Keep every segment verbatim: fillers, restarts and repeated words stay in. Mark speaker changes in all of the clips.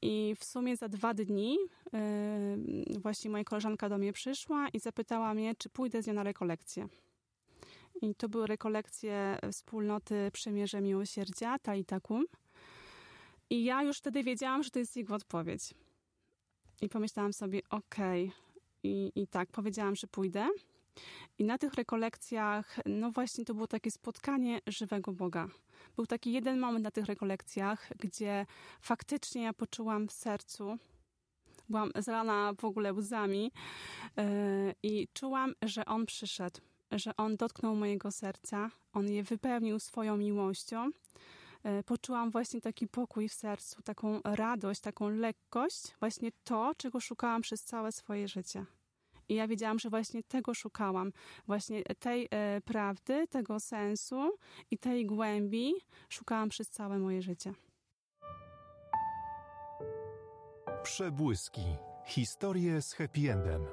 Speaker 1: I w sumie za dwa dni yy, właśnie moja koleżanka do mnie przyszła i zapytała mnie, czy pójdę z nią na rekolekcję. I to były rekolekcje wspólnoty Przymierze Miłosierdzia, Talita Kum. I ja już wtedy wiedziałam, że to jest jego odpowiedź. I pomyślałam sobie, okej. Okay. I, I tak, powiedziałam, że pójdę. I na tych rekolekcjach, no właśnie to było takie spotkanie żywego Boga. Był taki jeden moment na tych rekolekcjach, gdzie faktycznie ja poczułam w sercu, byłam zalana w ogóle łzami yy, i czułam, że On przyszedł, że On dotknął mojego serca, On je wypełnił swoją miłością. Yy, poczułam właśnie taki pokój w sercu, taką radość, taką lekkość, właśnie to, czego szukałam przez całe swoje życie. I ja wiedziałam, że właśnie tego szukałam. Właśnie tej e, prawdy, tego sensu i tej głębi szukałam przez całe moje życie.
Speaker 2: Przebłyski. Historie z happy endem.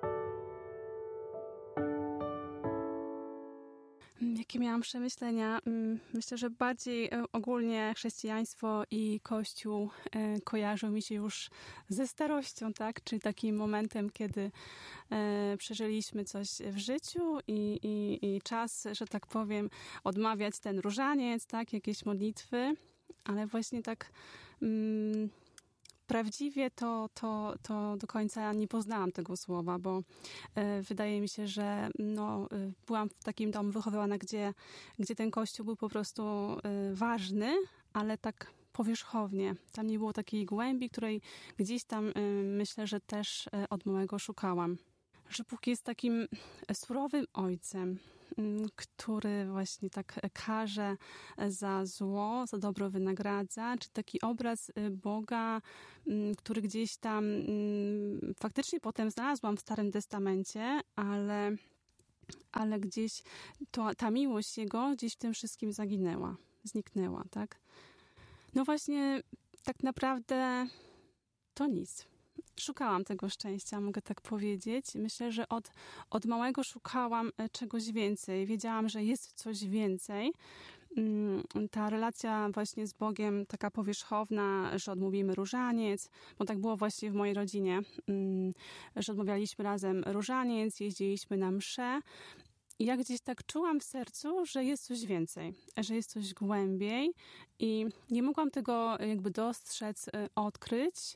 Speaker 1: Jakie miałam przemyślenia? Myślę, że bardziej ogólnie chrześcijaństwo i Kościół kojarzą mi się już ze starością, tak? Czyli takim momentem, kiedy przeżyliśmy coś w życiu i, i, i czas, że tak powiem, odmawiać ten różaniec, tak? Jakieś modlitwy, ale właśnie tak... Mm, Prawdziwie to, to, to do końca nie poznałam tego słowa, bo y, wydaje mi się, że no, y, byłam w takim domu wychowywana, gdzie, gdzie ten Kościół był po prostu y, ważny, ale tak powierzchownie. Tam nie było takiej głębi, której gdzieś tam y, myślę, że też y, od małego szukałam. Że Bóg jest takim surowym ojcem, który właśnie tak karze za zło, za dobro wynagradza, czy taki obraz Boga, który gdzieś tam faktycznie potem znalazłam w Starym Testamencie, ale, ale gdzieś to, ta miłość Jego gdzieś w tym wszystkim zaginęła, zniknęła, tak? No właśnie tak naprawdę to nic. Szukałam tego szczęścia, mogę tak powiedzieć. Myślę, że od, od małego szukałam czegoś więcej. Wiedziałam, że jest coś więcej. Ta relacja właśnie z Bogiem taka powierzchowna, że odmówimy różaniec, bo tak było właśnie w mojej rodzinie, że odmawialiśmy razem różaniec, jeździliśmy na msze. I ja gdzieś tak czułam w sercu, że jest coś więcej, że jest coś głębiej i nie mogłam tego jakby dostrzec, odkryć.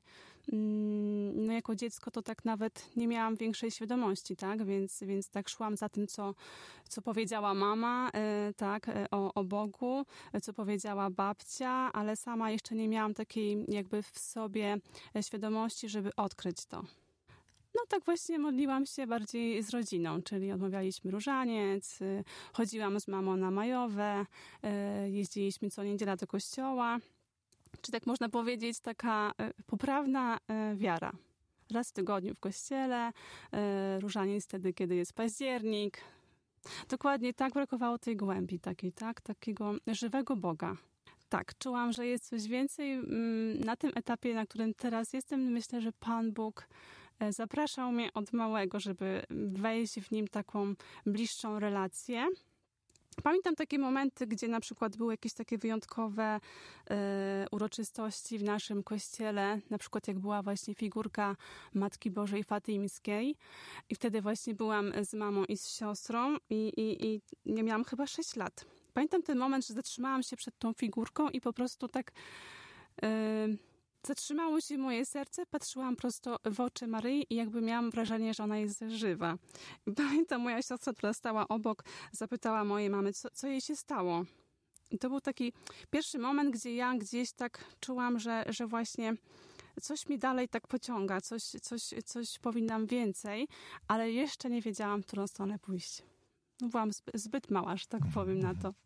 Speaker 1: No jako dziecko to tak nawet nie miałam większej świadomości, tak? Więc, więc tak szłam za tym, co, co powiedziała mama, tak? O, o Bogu, co powiedziała babcia, ale sama jeszcze nie miałam takiej jakby w sobie świadomości, żeby odkryć to. No tak właśnie modliłam się bardziej z rodziną, czyli odmawialiśmy różaniec, chodziłam z mamą na majowe, jeździliśmy co niedziela do kościoła. Czy tak można powiedzieć, taka poprawna wiara. Raz w tygodniu w kościele, różaniec wtedy, kiedy jest październik. Dokładnie tak brakowało tej głębi takiej, tak? Takiego żywego Boga. Tak, czułam, że jest coś więcej. Na tym etapie, na którym teraz jestem, myślę, że Pan Bóg zapraszał mnie od małego, żeby wejść w nim taką bliższą relację. Pamiętam takie momenty, gdzie na przykład były jakieś takie wyjątkowe e, uroczystości w naszym kościele, na przykład jak była właśnie figurka Matki Bożej Fatymskiej i wtedy właśnie byłam z mamą i z siostrą i, i, i ja miałam chyba sześć lat. Pamiętam ten moment, że zatrzymałam się przed tą figurką i po prostu tak e, zatrzymało się moje serce, patrzyłam prosto w oczy Maryi i jakby miałam wrażenie, że ona jest żywa. I pamiętam, moja siostra, która stała obok, zapytała mojej mamy, co, co jej się stało. I to był taki pierwszy moment, gdzie ja gdzieś tak czułam, że, że właśnie coś mi dalej tak pociąga, coś, coś, coś powinnam więcej, ale jeszcze nie wiedziałam, w którą stronę pójść. No, byłam zbyt, zbyt mała, że tak powiem na to.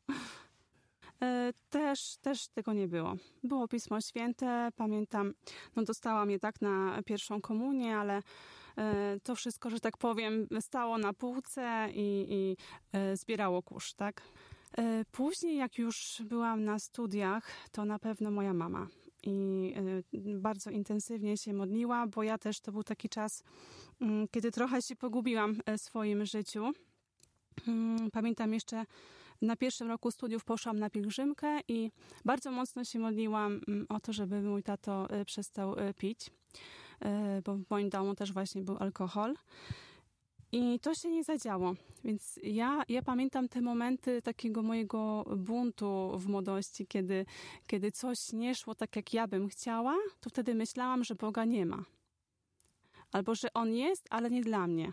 Speaker 1: Też, też tego nie było. Było Pismo Święte, pamiętam, no dostałam je tak na pierwszą komunię, ale to wszystko, że tak powiem, stało na półce i, i zbierało kurz, tak? Później, jak już byłam na studiach, to na pewno moja mama. I bardzo intensywnie się modliła, bo ja też, to był taki czas, kiedy trochę się pogubiłam w swoim życiu. Pamiętam jeszcze na pierwszym roku studiów poszłam na pielgrzymkę i bardzo mocno się modliłam o to, żeby mój tato przestał pić, bo w moim domu też właśnie był alkohol. I to się nie zadziało. Więc ja, ja pamiętam te momenty takiego mojego buntu w młodości, kiedy, kiedy coś nie szło tak, jak ja bym chciała, to wtedy myślałam, że Boga nie ma. Albo, że On jest, ale nie dla mnie.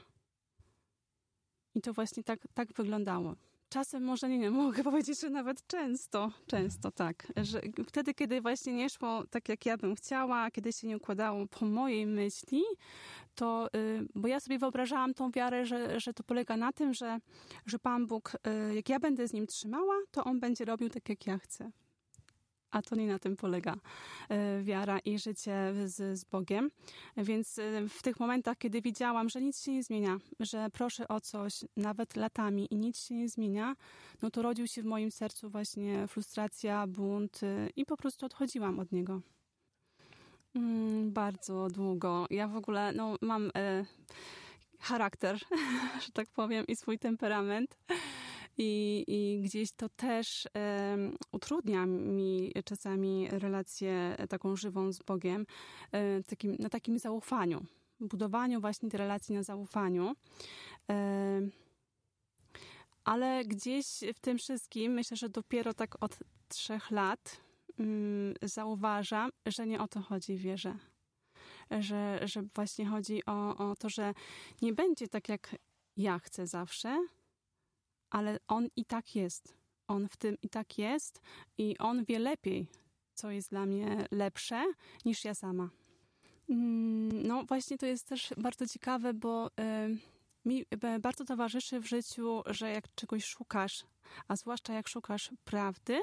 Speaker 1: I to właśnie tak, tak wyglądało. Czasem może nie, nie mogę powiedzieć, że nawet często, często tak, że wtedy, kiedy właśnie nie szło tak, jak ja bym chciała, kiedy się nie układało po mojej myśli, to, bo ja sobie wyobrażałam tą wiarę, że, że to polega na tym, że, że Pan Bóg, jak ja będę z Nim trzymała, to On będzie robił tak, jak ja chcę. A to nie na tym polega wiara i życie z, z Bogiem. Więc w tych momentach, kiedy widziałam, że nic się nie zmienia, że proszę o coś nawet latami i nic się nie zmienia, no to rodził się w moim sercu właśnie frustracja, bunt i po prostu odchodziłam od Niego. Mm, bardzo długo. Ja w ogóle no, mam e, charakter, że tak powiem, i swój temperament. I, i gdzieś to też e, utrudnia mi czasami relację taką żywą z Bogiem, e, takim, na takim zaufaniu, budowaniu właśnie tej relacji na zaufaniu. E, ale gdzieś w tym wszystkim, myślę, że dopiero tak od trzech lat mm, zauważam, że nie o to chodzi w wierze. Że, że właśnie chodzi o, o to, że nie będzie tak, jak ja chcę zawsze, ale On i tak jest. On w tym i tak jest i On wie lepiej, co jest dla mnie lepsze, niż ja sama. No właśnie to jest też bardzo ciekawe, bo y, mi bardzo towarzyszy w życiu, że jak czegoś szukasz, a zwłaszcza jak szukasz prawdy,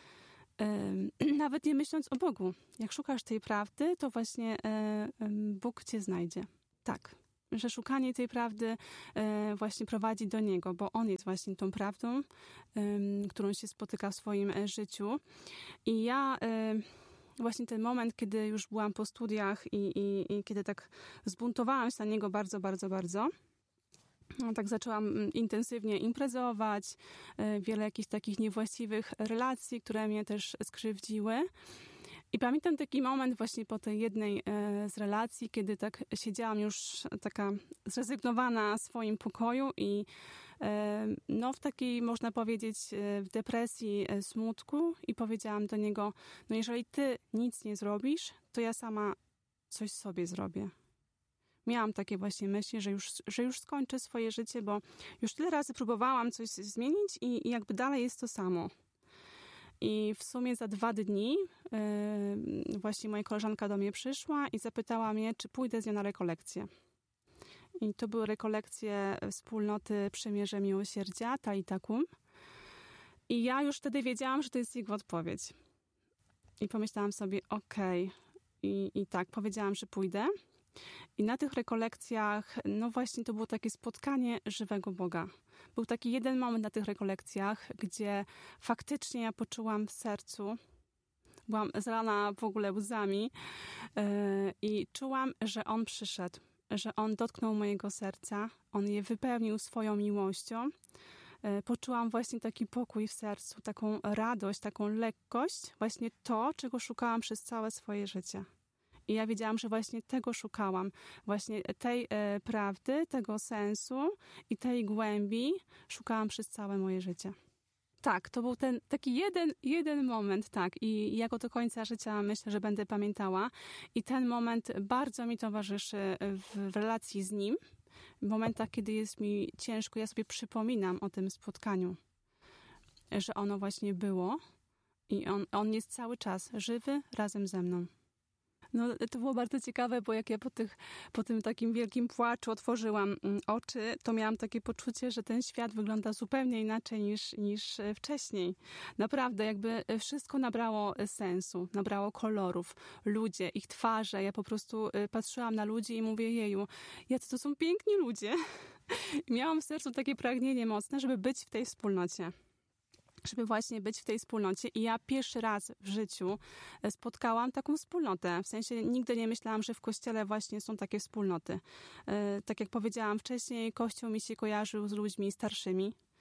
Speaker 1: y, nawet nie myśląc o Bogu, jak szukasz tej prawdy, to właśnie y, y, Bóg cię znajdzie. Tak. Że szukanie tej prawdy e, właśnie prowadzi do Niego, bo On jest właśnie tą prawdą, e, którą się spotyka w swoim e, życiu. I ja e, właśnie ten moment, kiedy już byłam po studiach i, i, i kiedy tak zbuntowałam się na Niego bardzo, bardzo, bardzo, no, tak zaczęłam intensywnie imprezować, e, wiele jakichś takich niewłaściwych relacji, które mnie też skrzywdziły. I pamiętam taki moment właśnie po tej jednej e, z relacji, kiedy tak siedziałam już taka zrezygnowana w swoim pokoju i e, no w takiej, można powiedzieć, e, w depresji, e, smutku i powiedziałam do niego, no jeżeli ty nic nie zrobisz, to ja sama coś sobie zrobię. Miałam takie właśnie myśli, że już, że już skończę swoje życie, bo już tyle razy próbowałam coś zmienić i, i jakby dalej jest to samo. I w sumie za dwa dni yy, właśnie moja koleżanka do mnie przyszła i zapytała mnie, czy pójdę z nią na rekolekcję. I to były rekolekcje wspólnoty Przymierze Miłosierdzia, Talita Kum. I ja już wtedy wiedziałam, że to jest jego odpowiedź. I pomyślałam sobie, okej. Okay. I, I tak, powiedziałam, że pójdę. I na tych rekolekcjach, no właśnie to było takie spotkanie żywego Boga. Był taki jeden moment na tych rekolekcjach, gdzie faktycznie ja poczułam w sercu, byłam zalana w ogóle łzami yy, i czułam, że On przyszedł, że On dotknął mojego serca, On je wypełnił swoją miłością. Yy, poczułam właśnie taki pokój w sercu, taką radość, taką lekkość, właśnie to, czego szukałam przez całe swoje życie. I ja wiedziałam, że właśnie tego szukałam, właśnie tej e, prawdy, tego sensu i tej głębi szukałam przez całe moje życie. Tak, to był ten taki jeden, jeden moment, tak. I ja go do końca życia myślę, że będę pamiętała. I ten moment bardzo mi towarzyszy w, w relacji z Nim. W momentach, kiedy jest mi ciężko, ja sobie przypominam o tym spotkaniu, że ono właśnie było. I on, on jest cały czas żywy razem ze mną. No, to było bardzo ciekawe, bo jak ja po, tych, po tym takim wielkim płaczu otworzyłam oczy, to miałam takie poczucie, że ten świat wygląda zupełnie inaczej niż, niż wcześniej. Naprawdę, jakby wszystko nabrało sensu, nabrało kolorów. Ludzie, ich twarze. Ja po prostu patrzyłam na ludzi i mówię, jeju, jacy to są piękni ludzie. I miałam w sercu takie pragnienie mocne, żeby być w tej wspólnocie. żeby właśnie być w tej wspólnocie. I ja pierwszy raz w życiu spotkałam taką wspólnotę. W sensie nigdy nie myślałam, że w Kościele właśnie są takie wspólnoty. Tak jak powiedziałam wcześniej, Kościół mi się kojarzył z ludźmi starszymi.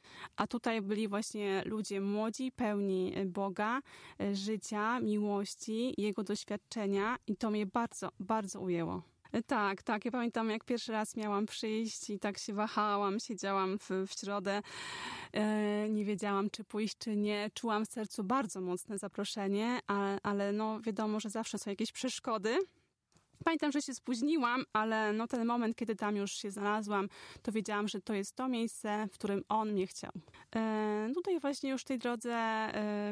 Speaker 1: A tutaj byli właśnie ludzie młodzi, pełni Boga, życia, miłości, Jego doświadczenia i to mnie bardzo, bardzo ujęło. Tak, tak. Ja pamiętam, jak pierwszy raz miałam przyjść i tak się wahałam, siedziałam w, w środę, e, nie wiedziałam, czy pójść, czy nie. Czułam w sercu bardzo mocne zaproszenie, ale, ale no wiadomo, że zawsze są jakieś przeszkody. Pamiętam, że się spóźniłam, ale no ten moment, kiedy tam już się znalazłam, to wiedziałam, że to jest to miejsce, w którym On mnie chciał. E, tutaj właśnie już w tej drodze... E,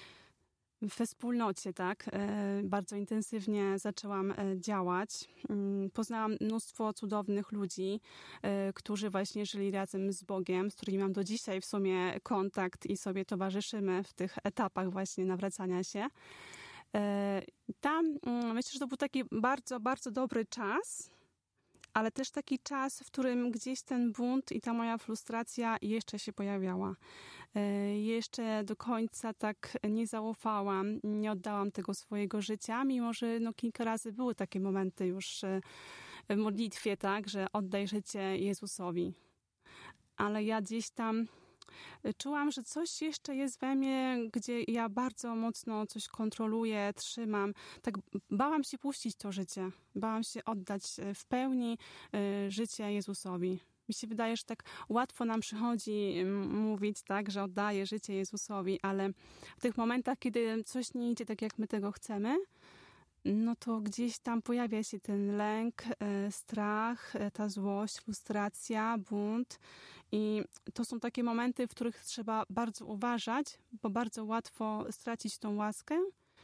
Speaker 1: we wspólnocie, tak, bardzo intensywnie zaczęłam działać. Poznałam mnóstwo cudownych ludzi, którzy właśnie żyli razem z Bogiem, z którymi mam do dzisiaj w sumie kontakt i sobie towarzyszymy w tych etapach właśnie nawracania się. Tam myślę, że to był taki bardzo, bardzo dobry czas, ale też taki czas, w którym gdzieś ten bunt i ta moja frustracja jeszcze się pojawiała. Jeszcze do końca tak nie zaufałam, nie oddałam tego swojego życia, mimo że no kilka razy były takie momenty już w modlitwie, tak, że oddaj życie Jezusowi. Ale ja gdzieś tam czułam, że coś jeszcze jest we mnie, gdzie ja bardzo mocno coś kontroluję, trzymam. Tak bałam się puścić to życie. Bałam się oddać w pełni życie Jezusowi. Mi się wydaje, że tak łatwo nam przychodzi mówić, tak, że oddaję życie Jezusowi, ale w tych momentach, kiedy coś nie idzie tak, jak my tego chcemy, no to gdzieś tam pojawia się ten lęk, strach, ta złość, frustracja, bunt. I to są takie momenty, w których trzeba bardzo uważać, bo bardzo łatwo stracić tą łaskę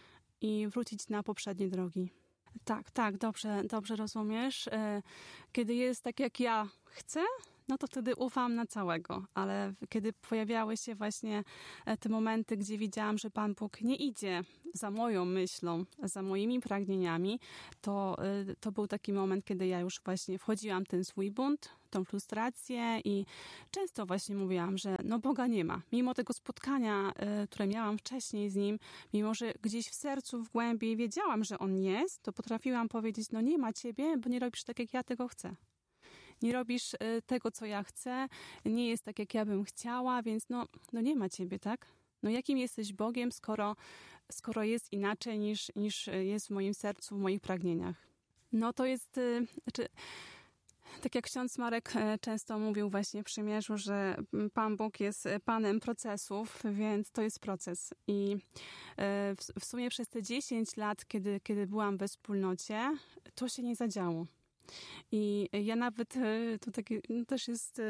Speaker 1: i wrócić na poprzednie drogi. Tak, tak, dobrze, dobrze rozumiesz. Kiedy jest tak, jak ja chcę, no to wtedy ufam na całego. Ale kiedy pojawiały się właśnie te momenty, gdzie widziałam, że Pan Bóg nie idzie za moją myślą, za moimi pragnieniami, to, to był taki moment, kiedy ja już właśnie wchodziłam w ten swój bunt, tą frustrację i często właśnie mówiłam, że no Boga nie ma. Mimo tego spotkania, które miałam wcześniej z Nim, mimo że gdzieś w sercu, w głębi wiedziałam, że On jest, to potrafiłam powiedzieć, no nie ma Ciebie, bo nie robisz tak, jak ja tego chcę. Nie robisz tego, co ja chcę, nie jest tak, jak ja bym chciała, więc no, no nie ma Ciebie, tak? No jakim jesteś Bogiem, skoro, skoro jest inaczej niż, niż jest w moim sercu, w moich pragnieniach? No to jest, znaczy, tak jak ksiądz Marek często mówił właśnie w przymierzu, że Pan Bóg jest Panem procesów, więc to jest proces. I w, w sumie przez te dziesięć lat, kiedy, kiedy byłam we wspólnocie, to się nie zadziało. I ja nawet, to takie, no też jest,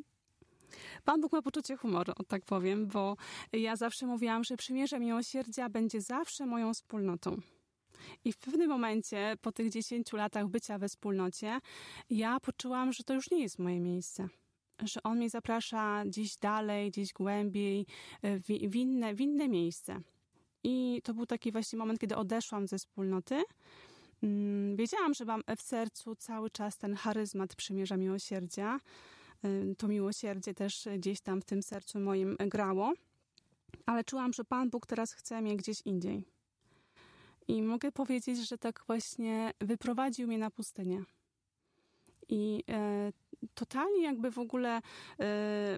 Speaker 1: Pan Bóg ma poczucie humoru, tak powiem, bo ja zawsze mówiłam, że przymierze miłosierdzia będzie zawsze moją wspólnotą. I w pewnym momencie, po tych dziesięciu latach bycia we wspólnocie, ja poczułam, że to już nie jest moje miejsce. Że On mnie zaprasza gdzieś dalej, gdzieś głębiej, w, w, inne, w inne miejsce. I to był taki właśnie moment, kiedy odeszłam ze wspólnoty. Wiedziałam, że mam w sercu cały czas ten charyzmat przymierza miłosierdzia. To miłosierdzie też gdzieś tam w tym sercu moim grało. Ale czułam, że Pan Bóg teraz chce mnie gdzieś indziej. I mogę powiedzieć, że tak właśnie wyprowadził mnie na pustynię. I e, totalnie jakby w ogóle e,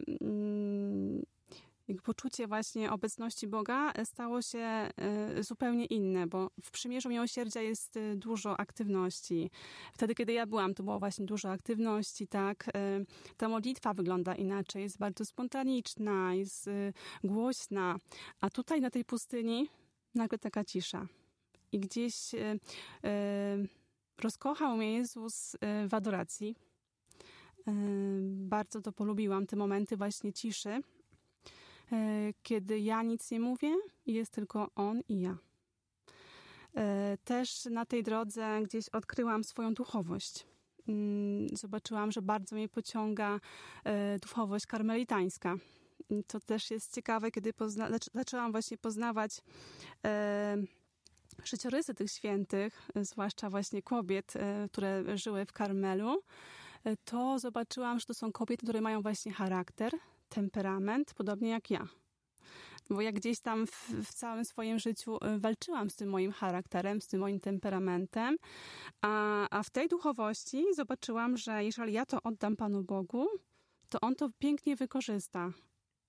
Speaker 1: jakby poczucie właśnie obecności Boga stało się e, zupełnie inne, bo w przymierzu miłosierdzia jest dużo aktywności. Wtedy, kiedy ja byłam, to było właśnie dużo aktywności, tak. E, ta modlitwa wygląda inaczej, jest bardzo spontaniczna, jest e, głośna. A tutaj na tej pustyni nagle taka cisza. I gdzieś e, e, rozkochał mnie Jezus w adoracji. E, bardzo to polubiłam, te momenty właśnie ciszy, e, kiedy ja nic nie mówię i jest tylko On i ja. E, też na tej drodze gdzieś odkryłam swoją duchowość. E, zobaczyłam, że bardzo mnie pociąga e, duchowość karmelitańska. I to też jest ciekawe, kiedy pozna- zac- zaczęłam właśnie poznawać e, życiorysy tych świętych, zwłaszcza właśnie kobiet, które żyły w Karmelu, to zobaczyłam, że to są kobiety, które mają właśnie charakter, temperament, podobnie jak ja. Bo ja gdzieś tam w, w całym swoim życiu walczyłam z tym moim charakterem, z tym moim temperamentem, a, a w tej duchowości zobaczyłam, że jeżeli ja to oddam Panu Bogu, to On to pięknie wykorzysta.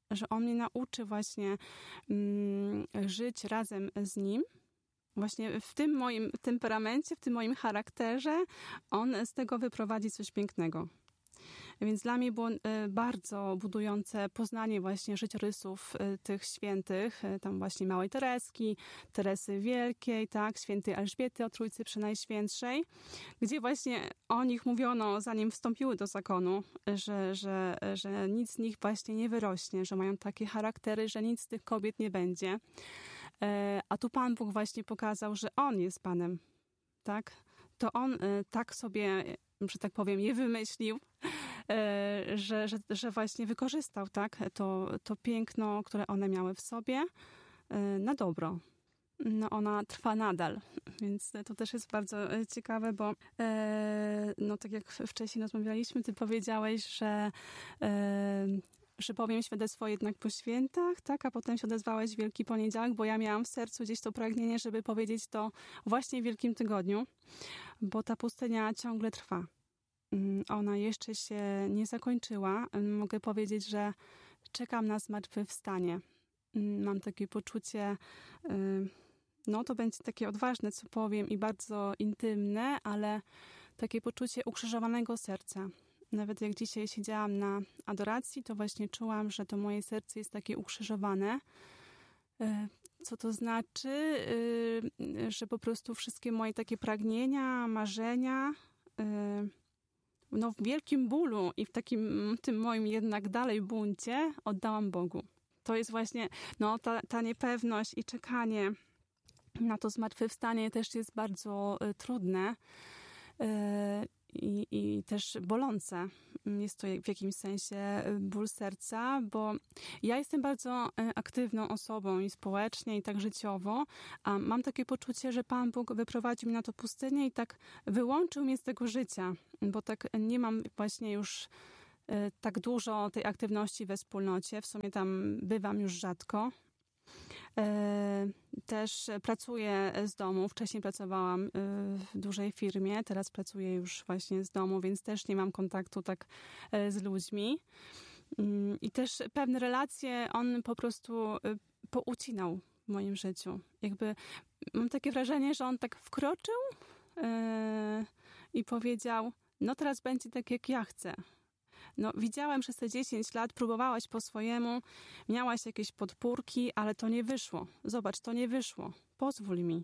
Speaker 1: że on mnie nauczy właśnie mm, żyć razem z nim. Właśnie w tym moim temperamencie, w tym moim charakterze, on z tego wyprowadzi coś pięknego. Więc dla mnie było bardzo budujące poznanie właśnie życiorysów tych świętych, tam właśnie Małej Tereski, Teresy Wielkiej, tak, świętej Elżbiety o Trójcy Przenajświętszej, gdzie właśnie o nich mówiono, zanim wstąpiły do zakonu, że, że, że nic z nich właśnie nie wyrośnie, że mają takie charaktery, że nic z tych kobiet nie będzie. A tu Pan Bóg właśnie pokazał, że On jest Panem, tak? To On tak sobie, że tak powiem, je wymyślił, że, że, że właśnie wykorzystał, tak? To, to piękno, które one miały w sobie na dobro. No ona trwa nadal, więc to też jest bardzo ciekawe, bo no tak jak wcześniej rozmawialiśmy, ty powiedziałeś, że że powiem świadectwo jednak po świętach, tak, a potem się odezwałeś w Wielki Poniedziałek, bo ja miałam w sercu gdzieś to pragnienie, żeby powiedzieć to właśnie w Wielkim Tygodniu, bo ta pustynia ciągle trwa. Ona jeszcze się nie zakończyła. Mogę powiedzieć, że czekam na zmartwychwstanie. Mam takie poczucie, no to będzie takie odważne, co powiem, i bardzo intymne, ale takie poczucie ukrzyżowanego serca. Nawet jak dzisiaj siedziałam na adoracji, to właśnie czułam, że to moje serce jest takie ukrzyżowane. Co to znaczy? Że po prostu wszystkie moje takie pragnienia, marzenia, no w wielkim bólu i w takim tym moim jednak dalej buncie oddałam Bogu. To jest właśnie no, ta, ta niepewność i czekanie na to zmartwychwstanie też jest bardzo y, trudne. Y, I, i też bolące. Jest to w jakimś sensie ból serca, bo ja jestem bardzo aktywną osobą i społecznie, i tak życiowo, a mam takie poczucie, że Pan Bóg wyprowadził mnie na to pustynię i tak wyłączył mnie z tego życia, bo tak nie mam właśnie już tak dużo tej aktywności we wspólnocie. W sumie tam bywam już rzadko. Też pracuję z domu. Wcześniej pracowałam w dużej firmie, teraz pracuję już właśnie z domu, więc też nie mam kontaktu tak z ludźmi. I też pewne relacje on po prostu poucinał w moim życiu. Jakby mam takie wrażenie, że on tak wkroczył i powiedział, no teraz będzie tak, jak ja chcę. No, widziałem przez te dziesięć lat, próbowałaś po swojemu, miałaś jakieś podpórki, ale to nie wyszło. Zobacz, to nie wyszło. Pozwól mi.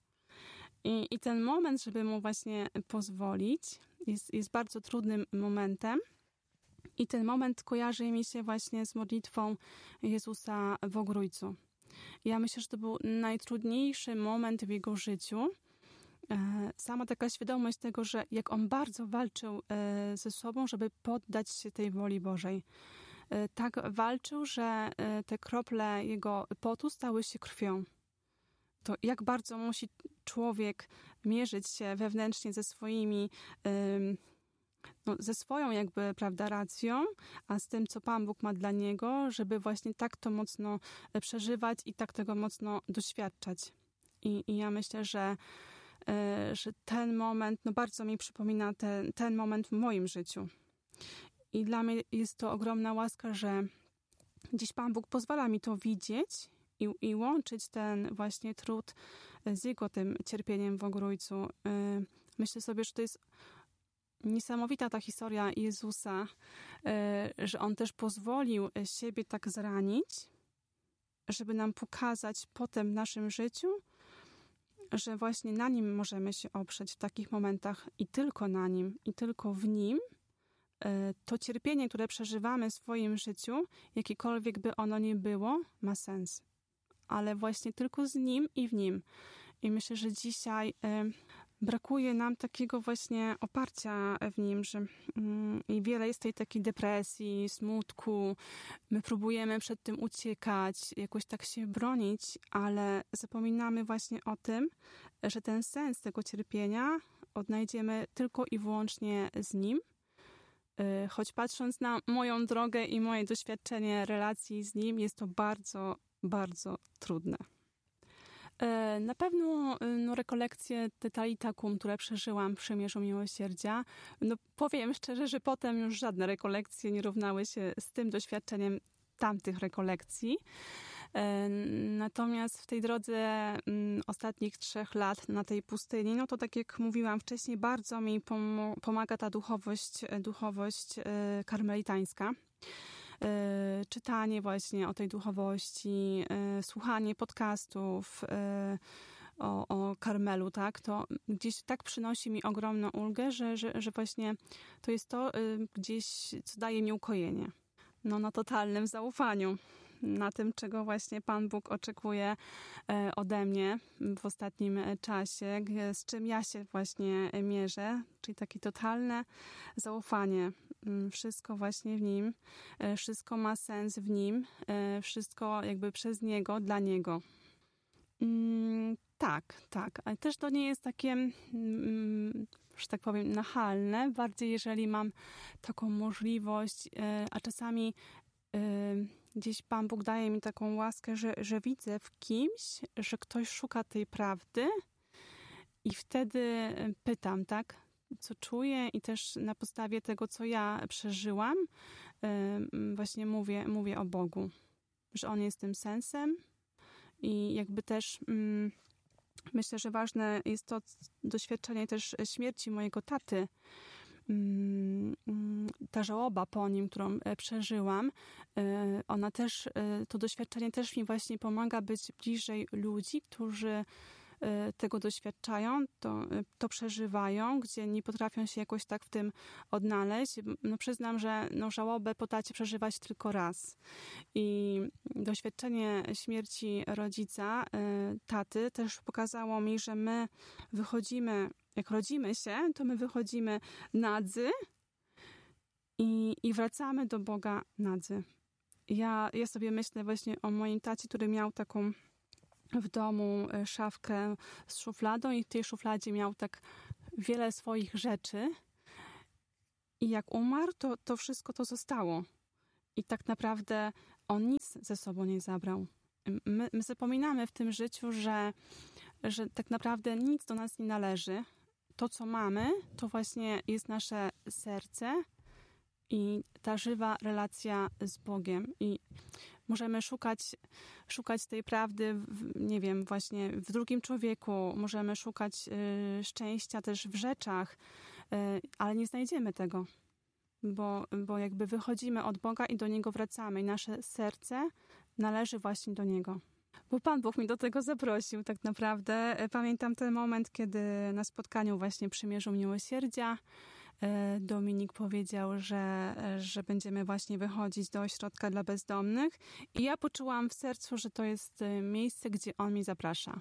Speaker 1: I, i ten moment, żeby mu właśnie pozwolić, jest, jest bardzo trudnym momentem. I ten moment kojarzy mi się właśnie z modlitwą Jezusa w Ogrójcu. Ja myślę, że to był najtrudniejszy moment w jego życiu. Sama taka świadomość tego, że jak on bardzo walczył ze sobą, żeby poddać się tej woli Bożej. Tak walczył, że te krople jego potu stały się krwią. To jak bardzo musi człowiek mierzyć się wewnętrznie ze swoimi, no, ze swoją jakby, prawda, racją, a z tym, co Pan Bóg ma dla niego, żeby właśnie tak to mocno przeżywać i tak tego mocno doświadczać. I, i ja myślę, że że ten moment, no bardzo mi przypomina ten, ten moment w moim życiu. I dla mnie jest to ogromna łaska, że dziś Pan Bóg pozwala mi to widzieć i, i łączyć ten właśnie trud z Jego tym cierpieniem w Ogrójcu. Myślę sobie, że to jest niesamowita ta historia Jezusa, że On też pozwolił siebie tak zranić, żeby nam pokazać potem w naszym życiu, że właśnie na Nim możemy się oprzeć w takich momentach i tylko na Nim, i tylko w Nim. To cierpienie, które przeżywamy w swoim życiu, jakiekolwiek by ono nie było, ma sens. Ale właśnie tylko z Nim i w Nim. I myślę, że dzisiaj brakuje nam takiego właśnie oparcia w Nim, że i wiele jest tej takiej depresji, smutku. My próbujemy przed tym uciekać, jakoś tak się bronić, ale zapominamy właśnie o tym, że ten sens tego cierpienia odnajdziemy tylko i wyłącznie z Nim. Choć patrząc na moją drogę i moje doświadczenie relacji z Nim, jest to bardzo, bardzo trudne. Na pewno no, rekolekcje Tetalitakum, które przeżyłam w Przymierzu Miłosierdzia, no powiem szczerze, że potem już żadne rekolekcje nie równały się z tym doświadczeniem tamtych rekolekcji. Natomiast w tej drodze ostatnich trzech lat na tej pustyni, no to tak jak mówiłam wcześniej, bardzo mi pom- pomaga ta duchowość, duchowość karmelitańska. Czytanie właśnie o tej duchowości, słuchanie podcastów o, o Karmelu, tak, to gdzieś tak przynosi mi ogromną ulgę, że, że, że właśnie to jest to gdzieś, co daje mi ukojenie. No na totalnym zaufaniu, na tym, czego właśnie Pan Bóg oczekuje ode mnie w ostatnim czasie, z czym ja się właśnie mierzę, czyli takie totalne zaufanie. Wszystko właśnie w Nim, wszystko ma sens w Nim, wszystko jakby przez Niego, dla Niego. Mm, tak, tak, ale też to nie jest takie, mm, że tak powiem, nachalne, bardziej jeżeli mam taką możliwość, a czasami gdzieś Pan Bóg daje mi taką łaskę, że, że widzę w kimś, że ktoś szuka tej prawdy i wtedy pytam, tak, co czuję i też na podstawie tego, co ja przeżyłam, właśnie mówię, mówię o Bogu, że On jest tym sensem i jakby też mm, myślę, że ważne jest to doświadczenie też śmierci mojego taty. Ta żałoba po nim, którą przeżyłam, ona też, to doświadczenie też mi właśnie pomaga być bliżej ludzi, którzy tego doświadczają, to, to przeżywają, gdzie nie potrafią się jakoś tak w tym odnaleźć. No przyznam, że no, żałobę po tacie przeżywać tylko raz. I doświadczenie śmierci rodzica, taty, też pokazało mi, że my wychodzimy, jak rodzimy się, to my wychodzimy nadzy i, i wracamy do Boga nadzy. Ja, ja sobie myślę właśnie o moim tacie, który miał taką w domu szafkę z szufladą i w tej szufladzie miał tak wiele swoich rzeczy i jak umarł, to, to wszystko to zostało. I tak naprawdę on nic ze sobą nie zabrał. My, my zapominamy w tym życiu, że, że tak naprawdę nic do nas nie należy. To, co mamy, to właśnie jest nasze serce i ta żywa relacja z Bogiem. I możemy szukać, szukać tej prawdy, w, nie wiem, właśnie w drugim człowieku. Możemy szukać y, szczęścia też w rzeczach, y, ale nie znajdziemy tego. Bo, bo jakby wychodzimy od Boga i do Niego wracamy. I nasze serce należy właśnie do Niego. Bo Pan Bóg mi do tego zaprosił tak naprawdę. Pamiętam ten moment, kiedy na spotkaniu właśnie przymierzył miłosierdzia Dominik powiedział, że, że będziemy właśnie wychodzić do ośrodka dla bezdomnych i ja poczułam w sercu, że to jest miejsce, gdzie on mnie zaprasza.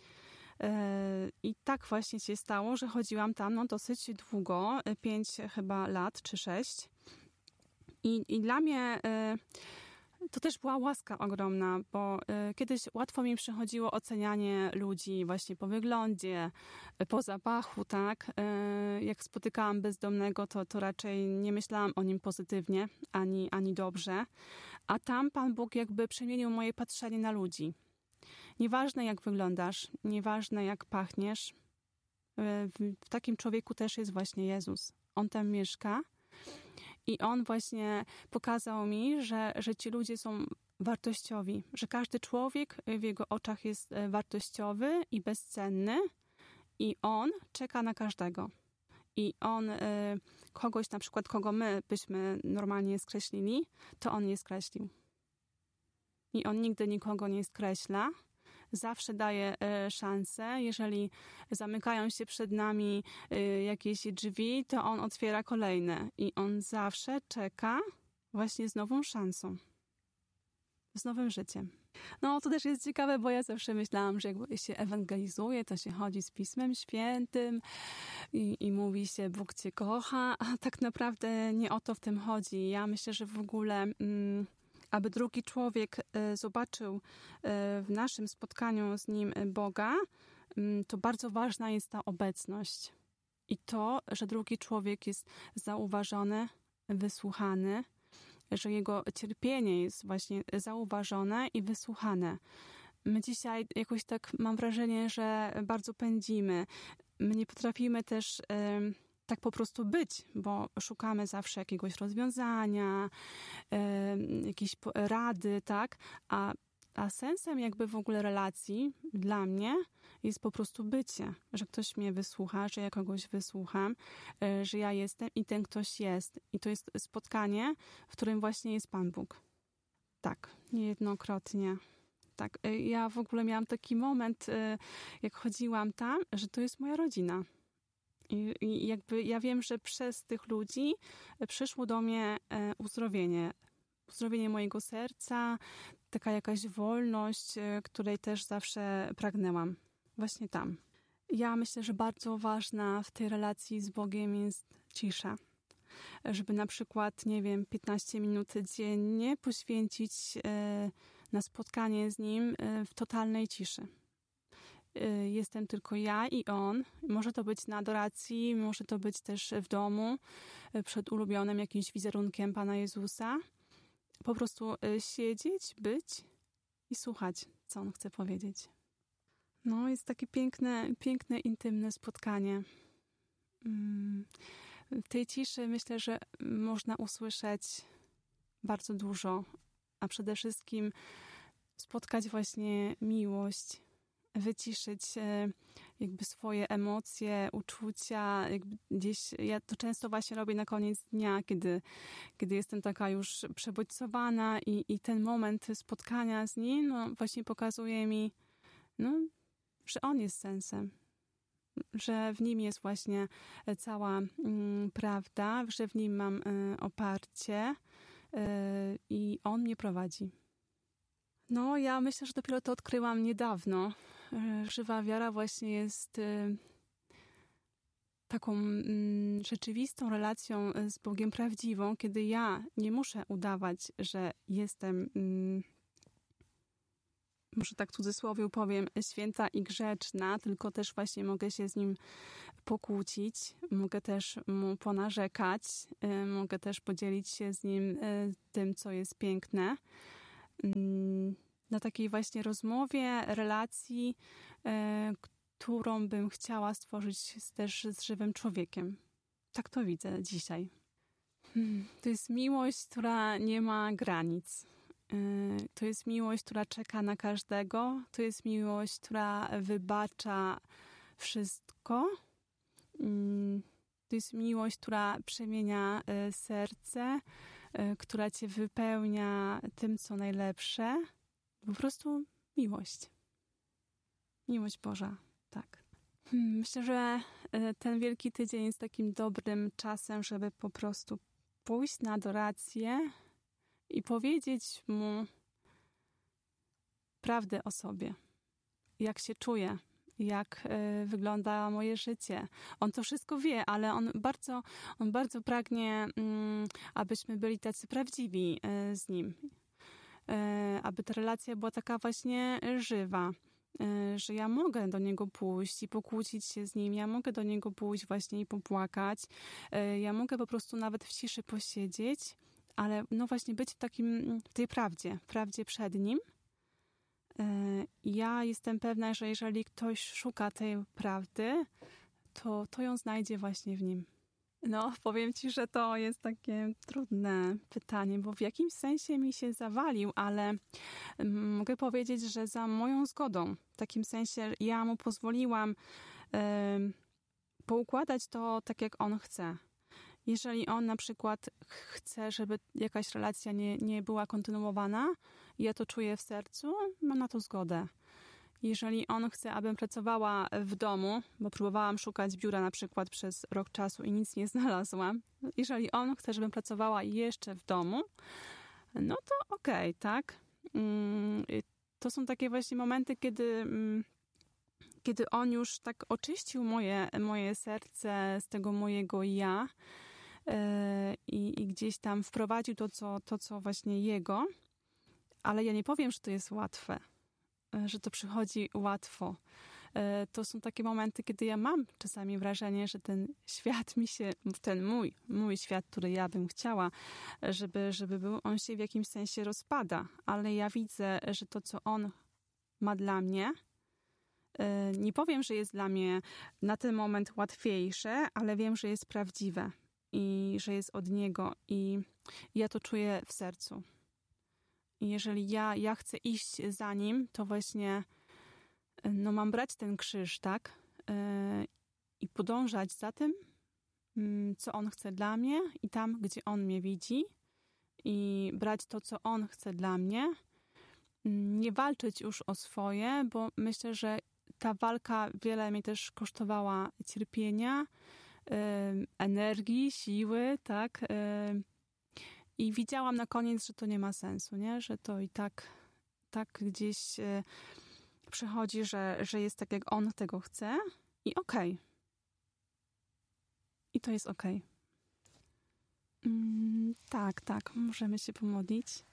Speaker 1: I tak właśnie się stało, że chodziłam tam no, dosyć długo, pięć chyba lat czy sześć. I, i dla mnie to też była łaska ogromna, bo y, kiedyś łatwo mi przychodziło ocenianie ludzi właśnie po wyglądzie, po zapachu, tak? Y, jak spotykałam bezdomnego, to, to raczej nie myślałam o nim pozytywnie, ani, ani dobrze. A tam Pan Bóg jakby przemienił moje patrzenie na ludzi. Nieważne jak wyglądasz, nieważne jak pachniesz, y, w, w takim człowieku też jest właśnie Jezus. On tam mieszka. I on właśnie pokazał mi, że, że ci ludzie są wartościowi, że każdy człowiek w jego oczach jest wartościowy i bezcenny i on czeka na każdego. I on y, kogoś na przykład, kogo my byśmy normalnie skreślili, to on nie skreślił. I on nigdy nikogo nie skreśla. Zawsze daje y, szansę. Jeżeli zamykają się przed nami y, jakieś drzwi, to on otwiera kolejne. I on zawsze czeka właśnie z nową szansą. Z nowym życiem. No to też jest ciekawe, bo ja zawsze myślałam, że jak się ewangelizuje, to się chodzi z Pismem Świętym i, i mówi się Bóg Cię kocha, a tak naprawdę nie o to w tym chodzi. Ja myślę, że w ogóle... Mm, aby drugi człowiek zobaczył w naszym spotkaniu z Nim Boga, to bardzo ważna jest ta obecność. I to, że drugi człowiek jest zauważony, wysłuchany, że jego cierpienie jest właśnie zauważone i wysłuchane. My dzisiaj jakoś tak mam wrażenie, że bardzo pędzimy. My nie potrafimy też tak po prostu być, bo szukamy zawsze jakiegoś rozwiązania, e, jakiejś rady, tak? A, a sensem jakby w ogóle relacji dla mnie jest po prostu bycie, że ktoś mnie wysłucha, że ja kogoś wysłucham, e, że ja jestem i ten ktoś jest. I to jest spotkanie, w którym właśnie jest Pan Bóg. Tak, niejednokrotnie. Tak, e, ja w ogóle miałam taki moment, e, jak chodziłam tam, że to jest moja rodzina. I, I jakby ja wiem, że przez tych ludzi przyszło do mnie e, uzdrowienie. Uzdrowienie mojego serca, taka jakaś wolność, e, której też zawsze pragnęłam. Właśnie tam. Ja myślę, że bardzo ważna w tej relacji z Bogiem jest cisza. Żeby na przykład, nie wiem, piętnaście minut dziennie poświęcić e, na spotkanie z Nim e, w totalnej ciszy. Jestem tylko ja i On. Może to być na adoracji, może to być też w domu, przed ulubionym jakimś wizerunkiem Pana Jezusa. Po prostu siedzieć, być i słuchać, co On chce powiedzieć. No, jest takie piękne, piękne, intymne spotkanie. W tej ciszy myślę, że można usłyszeć bardzo dużo, a przede wszystkim spotkać właśnie miłość, wyciszyć jakby swoje emocje, uczucia. Jakby gdzieś, ja to często właśnie robię na koniec dnia, kiedy, kiedy jestem taka już przebodźcowana i, i ten moment spotkania z Nim no, właśnie pokazuje mi, no, że On jest sensem. Że w Nim jest właśnie cała mm, prawda, że w Nim mam y, oparcie y, i On mnie prowadzi. No, ja myślę, że dopiero to odkryłam niedawno. Żywa wiara właśnie jest y, taką y, rzeczywistą relacją z Bogiem prawdziwą, kiedy ja nie muszę udawać, że jestem, y, może tak w cudzysłowie powiem, święta i grzeczna, tylko też właśnie mogę się z Nim pokłócić, mogę też Mu ponarzekać, y, mogę też podzielić się z Nim y, tym, co jest piękne. Na takiej właśnie rozmowie, relacji, e, którą bym chciała stworzyć też z żywym człowiekiem. Tak to widzę dzisiaj. Hmm. To jest miłość, która nie ma granic. E, to jest miłość, która czeka na każdego. To jest miłość, która wybacza wszystko. Hmm. To jest miłość, która przemienia e, serce, która cię wypełnia tym, co najlepsze. Po prostu miłość. Miłość Boża, tak. Hmm, myślę, że ten Wielki Tydzień jest takim dobrym czasem, żeby po prostu pójść na adorację i powiedzieć Mu prawdę o sobie. Jak się czuję, jak y, wygląda moje życie. On to wszystko wie, ale on bardzo, on bardzo pragnie, y, abyśmy byli tacy prawdziwi y, z Nim. Y, aby ta relacja była taka właśnie żywa. Y, że ja mogę do Niego pójść i pokłócić się z Nim. Ja mogę do Niego pójść właśnie i popłakać. Y, ja mogę po prostu nawet w ciszy posiedzieć, ale no właśnie być w takim, w tej prawdzie, w prawdzie przed Nim. Ja jestem pewna, że jeżeli ktoś szuka tej prawdy, to, to ją znajdzie właśnie w Nim. No, powiem Ci, że to jest takie trudne pytanie, bo w jakimś sensie mi się zawalił, ale mogę powiedzieć, że za moją zgodą. W takim sensie ja Mu pozwoliłam e, poukładać to tak, jak On chce. Jeżeli On na przykład chce, żeby jakaś relacja nie, nie była kontynuowana, ja to czuję w sercu, mam na to zgodę. Jeżeli On chce, abym pracowała w domu, bo próbowałam szukać biura na przykład przez rok czasu i nic nie znalazłam. Jeżeli On chce, żebym pracowała jeszcze w domu, no to okej, okay, tak? To są takie właśnie momenty, kiedy, kiedy On już tak oczyścił moje, moje serce z tego mojego ja i, i gdzieś tam wprowadził to co, to, co właśnie Jego. Ale ja nie powiem, że to jest łatwe, że to przychodzi łatwo. To są takie momenty, kiedy ja mam czasami wrażenie, że ten świat mi się, ten mój, mój świat, który ja bym chciała, żeby, żeby był, on się w jakimś sensie rozpada. Ale ja widzę, że to, co On ma dla mnie, Nie powiem, że jest dla mnie na ten moment łatwiejsze, ale wiem, że jest prawdziwe i że jest od Niego i ja to czuję w sercu. I jeżeli ja, ja chcę iść za Nim, to właśnie no mam brać ten krzyż, tak? I podążać za tym, co On chce dla mnie i tam, gdzie On mnie widzi i brać to, co On chce dla mnie. Nie walczyć już o swoje, bo myślę, że ta walka wiele mnie też kosztowała cierpienia, yy, energii, siły, tak? Yy, I widziałam na koniec, że to nie ma sensu, nie? Że to i tak, tak gdzieś yy, przychodzi, że, że jest tak, jak On tego chce i okej. Okay. I to jest okej. Okay. Yy, tak, tak, możemy się pomodlić.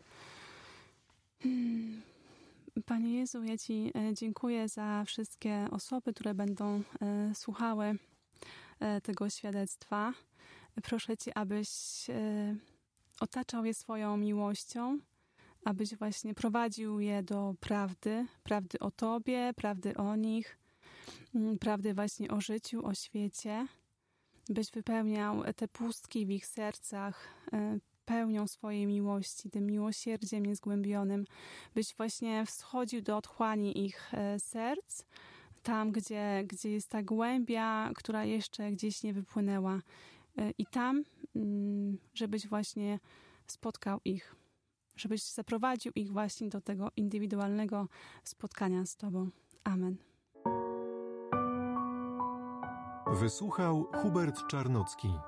Speaker 1: Hmm. Panie Jezu, ja Ci dziękuję za wszystkie osoby, które będą e, słuchały e, tego świadectwa. Proszę Cię, abyś e, otaczał je swoją miłością, abyś właśnie prowadził je do prawdy, prawdy o Tobie, prawdy o nich, m, prawdy właśnie o życiu, o świecie, byś wypełniał te pustki w ich sercach, e, pełnią swojej miłości, tym miłosierdziem niezgłębionym, byś właśnie wschodził do otchłani ich serc, tam, gdzie, gdzie jest ta głębia, która jeszcze gdzieś nie wypłynęła. I tam, żebyś właśnie spotkał ich, żebyś zaprowadził ich właśnie do tego indywidualnego spotkania z Tobą. Amen.
Speaker 2: Wysłuchał Hubert Czarnocki.